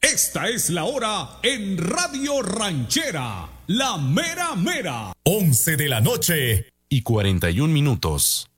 Esta es la hora en Radio Ranchera, la mera mera. 11 de la noche y 41 minutos.